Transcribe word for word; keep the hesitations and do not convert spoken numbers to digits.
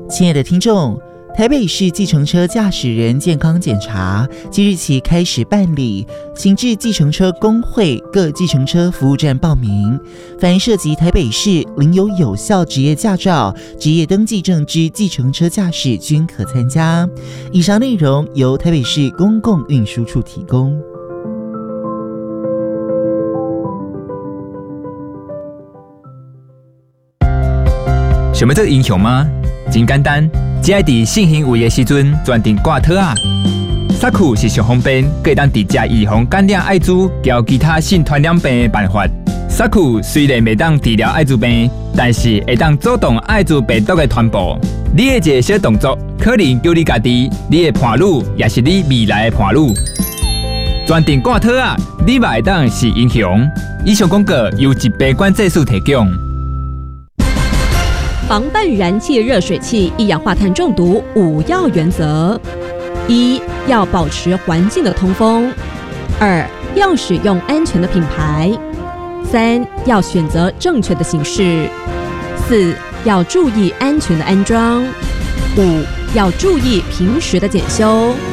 亲爱的听众，台北市计程车驾驶人健康检查即日起开始办理，请至计程车工会各计程车服务站报名。凡涉及台北市领有有效职业驾照、职业登记证之计程车驾驶均可参加。以上内容由台北市公共运输处提供。 想要做英雄吗？真简单，只要在性行为的时阵专程挂套啊。萨库是上方便，可以当直接预防感染艾滋及其他性传染病的办法。萨库虽然未当治疗艾滋病，但是会当阻挡艾滋病毒的传播。你的一个小动作，可能救你家己、你的伴侣，也是你未来的伴侣。专程挂套啊，你嘛会当是英雄。以上广告由疾病管制署提供。 防范燃气热水器一氧化碳中毒五要原则：一、要保持环境的通风；二、要使用安全的品牌；三、要选择正确的形式；四、要注意安全的安装；五、要注意平时的检修。